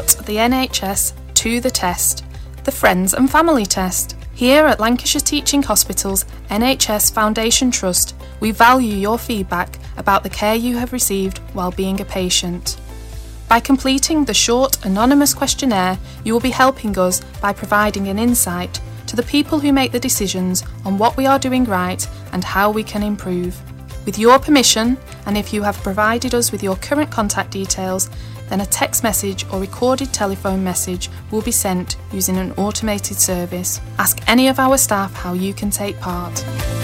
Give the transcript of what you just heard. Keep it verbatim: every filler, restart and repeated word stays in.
put the N H S to the test, the Friends and Family Test. Here at Lancashire Teaching Hospitals N H S Foundation Trust, we value your feedback about the care you have received while being a patient. By completing the short anonymous questionnaire, you will be helping us by providing an insight to the people who make the decisions on what we are doing right and how we can improve. With your permission, and if you have provided us with your current contact details, then a text message or recorded telephone message will be sent using an automated service. Ask any of our staff how you can take part.